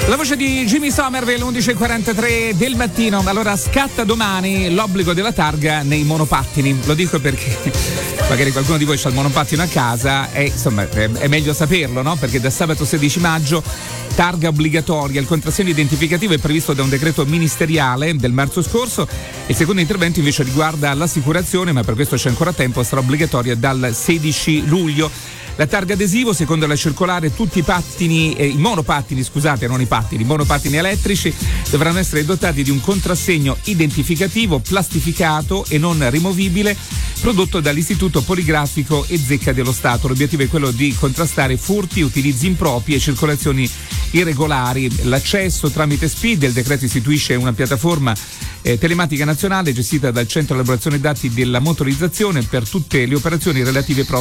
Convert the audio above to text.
La voce di Jimmy Somerville, 11:43 del mattino. Allora scatta domani l'obbligo della targa nei monopattini. Lo dico perché magari qualcuno di voi ha il monopattino a casa e insomma è meglio saperlo, no? Perché da sabato 16 maggio targa obbligatoria. Il contrassegno identificativo è previsto da un decreto ministeriale del marzo scorso. Il secondo intervento invece riguarda l'assicurazione, ma per questo c'è ancora tempo, sarà obbligatoria dal 16 luglio. La targa adesivo, secondo la circolare, tutti i monopattini elettrici dovranno essere dotati di un contrassegno identificativo plastificato e non rimovibile prodotto dall'Istituto Poligrafico e Zecca dello Stato. L'obiettivo è quello di contrastare furti, utilizzi impropri e circolazioni irregolari. L'accesso tramite SPID, il decreto istituisce una piattaforma telematica nazionale gestita dal Centro Elaborazione Dati della Motorizzazione per tutte le operazioni relative proprio